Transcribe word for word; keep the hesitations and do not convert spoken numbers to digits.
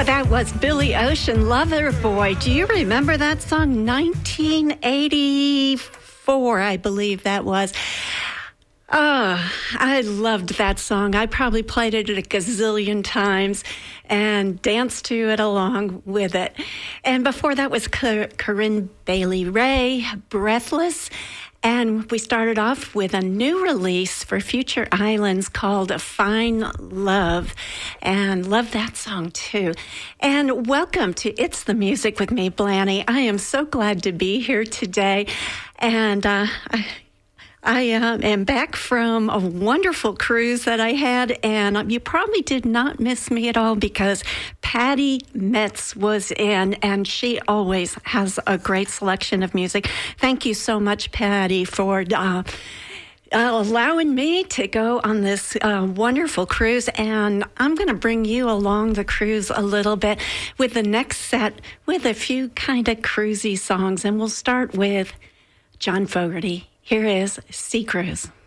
Oh, that was Billy Ocean, Lover Boy. Do you remember that song? nineteen eighty-four, I believe that was. Oh, I loved that song. I probably played it a gazillion times and danced to it along with it. And before that was Corinne Bailey Rae, Breathless. And we started off with a new release for Future Islands called Fine Love. And love that song, too. And welcome to It's the Music with me, Blanny. I am so glad to be here today. And uh, I... I uh, am back from a wonderful cruise that I had, and you probably did not miss me at all because Patty Metz was in, and she always has a great selection of music. Thank you so much, Patty, for uh, uh, allowing me to go on this uh, wonderful cruise, and I'm going to bring you along the cruise a little bit with the next set with a few kind of cruisy songs, and we'll start with John Fogerty. Here is Sea Cruise.